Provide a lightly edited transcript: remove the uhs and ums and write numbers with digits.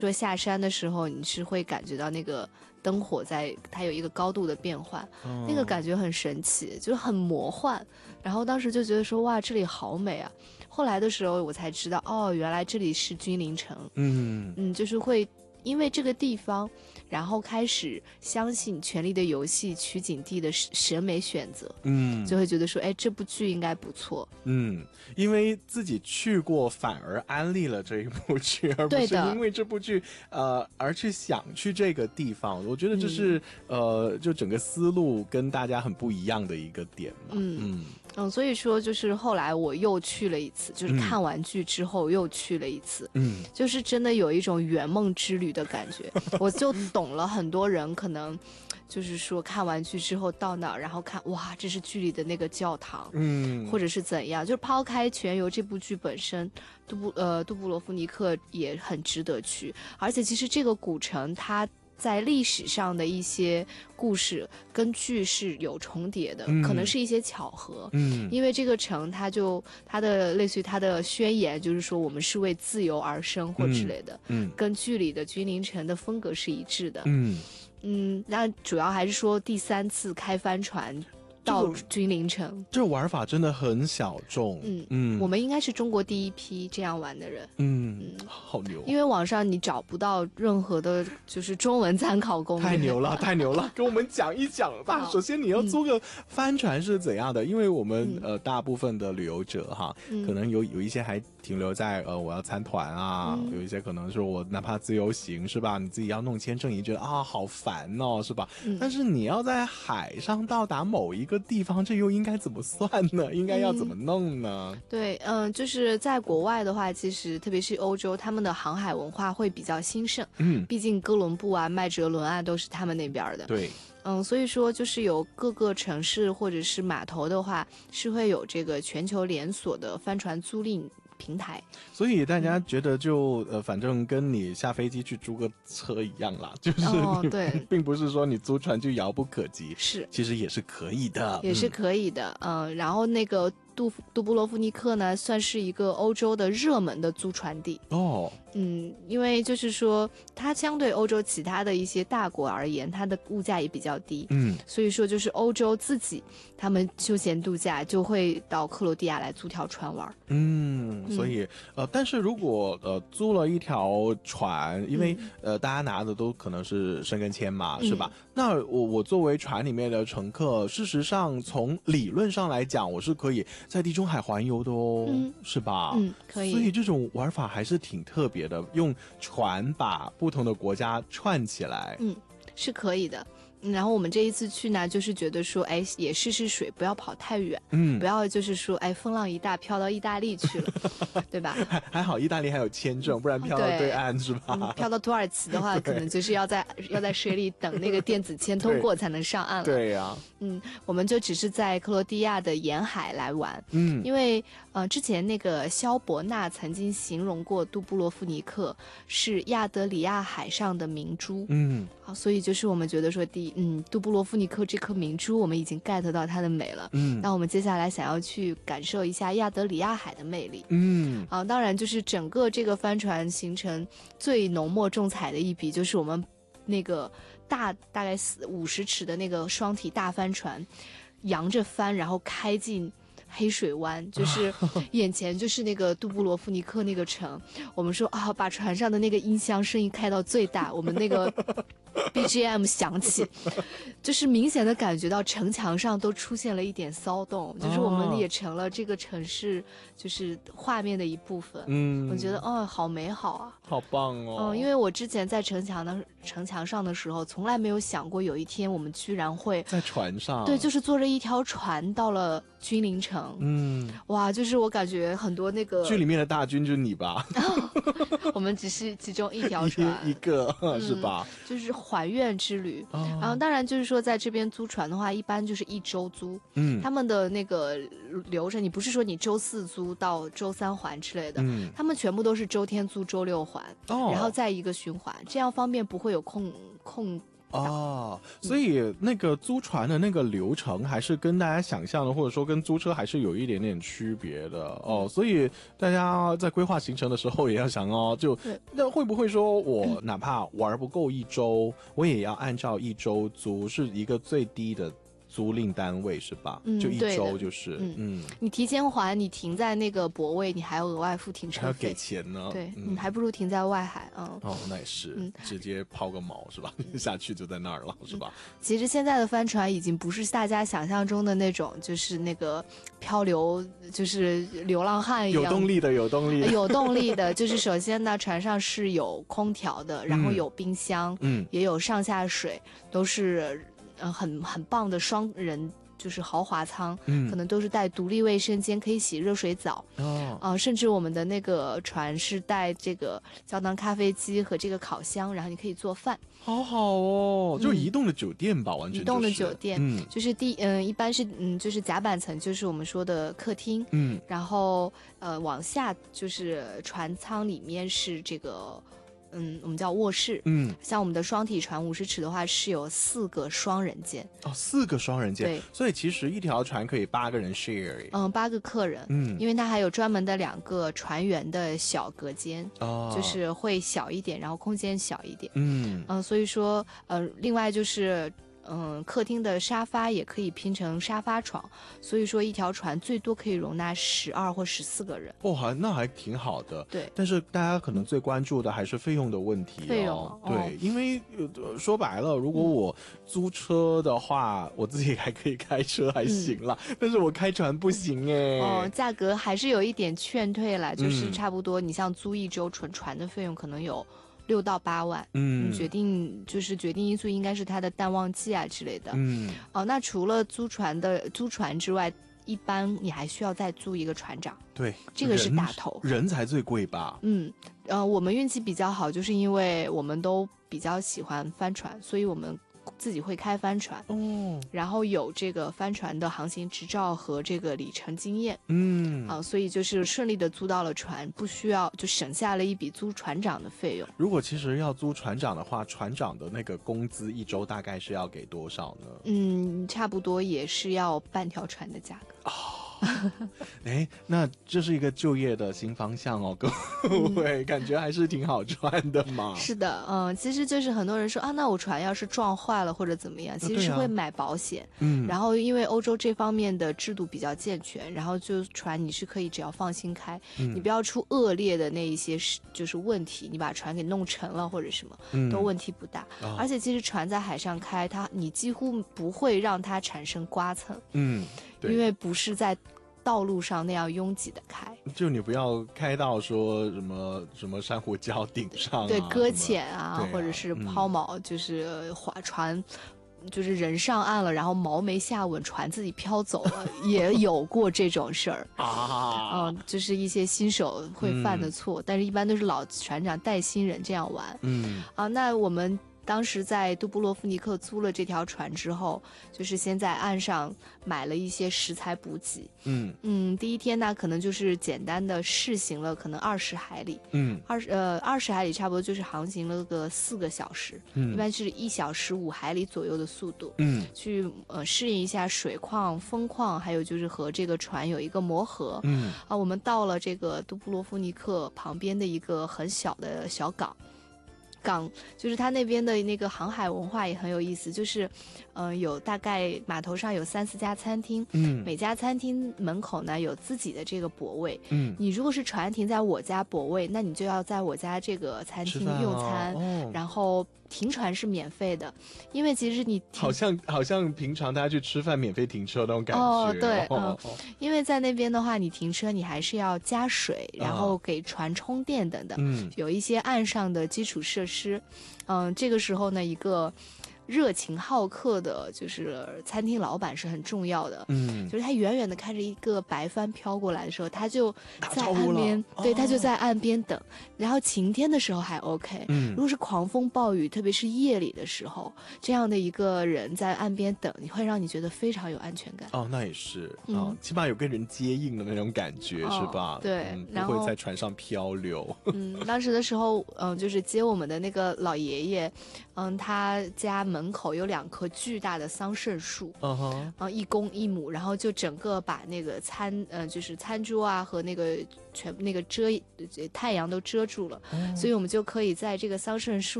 说下山的时候你是会感觉到那个灯火在它有一个高度的变换，那个感觉很神奇，就很魔幻。然后当时就觉得说哇这里好美啊，后来的时候我才知道哦原来这里是君临城。就是会因为这个地方然后开始相信《权力的游戏》取景地的审美选择，就会觉得说哎这部剧应该不错。 因为自己去过反而安利了这一部剧，而不是因为这部剧而去想去这个地方。我觉得这是就整个思路跟大家很不一样的一个点嘛。 所以说就是后来我又去了一次，就是看完剧之后又去了一次，就是真的有一种圆梦之旅的感觉。我就懂了很多人可能就是说看完剧之后到那儿然后看哇这是剧里的那个教堂，或者是怎样，就是抛开《全游》这部剧本身，杜布罗夫尼克也很值得去。而且其实这个古城它在历史上的一些故事跟剧是有重叠的，可能是一些巧合。因为这个城它的类似于它的宣言就是说我们是为自由而生或之类的，跟剧里的君临城的风格是一致的。那主要还是说第3次开帆船到君临城， 这玩法真的很小众。 我们应该是中国第一批这样玩的人。 好牛！ 因为网上你找不到任何的就是中文参考攻略。 太牛了太牛了，跟我们讲一讲吧。首先你要租个帆船是怎样的？因为我们大部分的旅游者哈，可能有一些还停留在我要参团啊，有一些可能是我哪怕自由行是吧，你自己要弄签证，你觉得啊好烦哦是吧？但是你要在海上到达某一个地方，这又应该怎么算呢？应该要怎么弄呢？ 对，就是在国外的话，其实特别是欧洲，他们的航海文化会比较兴盛。毕竟哥伦布啊、麦哲伦啊都是他们那边的。 对。 所以说就是有各个城市或者是码头的话，是会有这个全球连锁的帆船租赁平台。 所以大家觉得就反正跟你下飞机去租个车一样啦，就是对， 并不是说你租船就遥不可及， 是其实也是可以的， 也是可以的。然后那个杜布罗夫尼克呢，算是一个欧洲的热门的租船地。因为就是说它相对欧洲其他的一些大国而言，它的物价也比较低。所以说就是欧洲自己他们休闲度假就会到克罗地亚来租条船玩。 所以但是如果租了一条船，因为大家拿的都可能是申根签嘛，是吧？那我作为船里面的乘客，事实上从理论上来讲，我是可以在地中海环游的哦，是吧？ 可以。 所以这种玩法还是挺特别的，用船把不同的国家串起来。 是可以的。然后我们这一次去呢，就是觉得说，哎，也试试水，不要跑太远，不要就是说，哎，风浪一大飘到意大利去了，对吧？ 还好意大利还有签证，不然飘到对岸是吧？ 飘到土耳其的话，可能就是要在水里等那个电子签通过才能上岸了。 对呀。 我们就只是在克罗地亚的沿海来玩。因为之前那个萧伯纳曾经形容过杜布罗夫尼克是亚得里亚海上的明珠。好，所以就是我们觉得说杜布罗夫尼克这颗明珠我们已经 get 到它的美了。那我们接下来想要去感受一下亚得里亚海的魅力。当然就是整个这个帆船行程最浓墨重彩的一笔，就是我们那个大概50尺的那个双体大帆船扬着帆，然后开进黑水湾，就是眼前就是那个杜布罗夫尼克那个城。我们说啊，把船上的那个音箱声音开到最大，我们那个BGM 响起，就是明显的感觉到城墙上都出现了一点骚动，就是我们也成了这个城市就是画面的一部分。我觉得好美好啊， 好棒哦。 因为我之前在城墙上的时候，从来没有想过有一天我们居然会在船上。对， 就是坐着一条船到了君临城。哇，就是我感觉很多那个剧里面的大军就是你吧？ 我们只是其中一条船一个是吧？ 就是还愿之旅。然后当然就是说在这边租船的话，一般就是1周租。他们的那个流程，你不是说你周4租到周3还之类的，他们全部都是周天租周6还，然后再一个循环，这样方便不会有空哦，所以那个租船的那个流程还是跟大家想象的，或者说跟租车还是有一点点区别的哦。所以大家在规划行程的时候也要想哦，就那会不会说我哪怕玩不够1周，我也要按照1周租，是一个最低的租赁单位是吧？就1周就是， 你提前还，你停在那个泊位，你还要额外付停车费， 还要给钱呢。 对，你还不如停在外海。 哦，那也是，直接抛个锚是吧？下去就在那儿了是吧？ 其实现在的帆船已经不是大家想象中的那种，就是那个漂流，就是流浪汉一样。 有动力的， 有动力的。就是首先呢，船上是有空调的，然后有冰箱，也有上下水，都是。很棒的双人就是豪华舱，可能都是带独立卫生间，可以洗热水澡。甚至我们的那个船是带这个胶囊咖啡机和这个烤箱，然后你可以做饭。 好好哦，就是移动的酒店吧，完全、就是、 移动的酒店，就是一般是就是甲板层就是我们说的客厅，然后往下就是船舱里面是这个。我们叫卧室。像我们的双体船50尺的话，是有4个双人间。 哦，4个双人间。 对， 所以其实一条船可以8个人 share。 8个客人。因为它还有专门的2个船员的小隔间，就是会小一点，然后空间小一点。所以说另外就是。客厅的沙发也可以拼成沙发床，所以说一条船最多可以容纳12或14个人。 那还挺好的。 对， 但是大家可能最关注的还是费用的问题。 费用， 对，因为说白了，如果我租车的话，我自己还可以开车还行啦，但是我开船不行哎。 价格还是有一点劝退了，就是差不多，你像租1周纯船的费用可能有6到8万，决定因素应该是它的淡旺季啊之类的。那除了租船之外，一般你还需要再租一个船长。 对， 这个是大头， 人才最贵吧？ 我们运气比较好，就是因为我们都比较喜欢帆船，所以我们自己会开帆船，然后有这个帆船的航行执照和这个里程经验，所以就是顺利的租到了船，不需要就省下了一笔租船长的费用。 如果其实要租船长的话，船长的那个工资1周大概是要给多少呢？ 差不多也是要半条船的价格。 那这是一个就业的新方向哦，各位，感觉还是挺好赚的嘛。 是的，其实就是很多人说那我船要是撞坏了或者怎么样，其实是会买保险。然后因为欧洲这方面的制度比较健全，然后就船你是可以只要放心开，你不要出恶劣的那一些就是问题，你把船给弄沉了或者什么，都问题不大。而且其实船在海上开，你几乎不会让它产生刮蹭。因为不是在道路上那样拥挤的开， 就你不要开到说什么珊瑚礁顶上对，搁浅或者是抛锚，就是划船，就是人上岸了，然后锚没下稳，船自己飘走了，也有过这种事儿就是一些新手会犯的错，但是一般都是老船长带新人这样玩。那我们当时在杜布罗夫尼克租了这条船之后，就是先在岸上买了一些食材补给。第一天呢，可能就是简单的试行了，可能20海里。20海里差不多就是航行了个4个小时，一般是1小时5海里左右的速度。去适应一下水况、风况，还有就是和这个船有一个磨合。我们到了这个杜布罗夫尼克旁边的一个很小的小港，就是它那边的那个航海文化也很有意思，就是有大概码头上有3、4家餐厅，每家餐厅门口呢有自己的这个泊位。你如果是船停在我家泊位，那你就要在我家这个餐厅用餐，然后停船是免费的，因为其实你好像平常大家去吃饭免费停车那种感觉。 对，因为在那边的话，你停车你还是要加水，然后给船充电等等，有一些岸上的基础设施。这个时候呢，一个热情好客的就是餐厅老板是很重要的。就是他远远的看着一个白帆飘过来的时候，他就在岸边，对，他就在岸边等。然后晴天的时候还 OK，如果是狂风暴雨，特别是夜里的时候，这样的一个人在岸边等，你会让你觉得非常有安全感。 那也是起码有跟人接应的那种感觉，是吧？ 对，然后不会在船上漂流。 当时的时候，就是接我们的那个老爷爷，他家门门口有2棵巨大的桑葚树，1公1母，然后就整个把那个就是餐桌啊和那个全部那个太阳都遮住了，所以我们就可以在这个桑葚树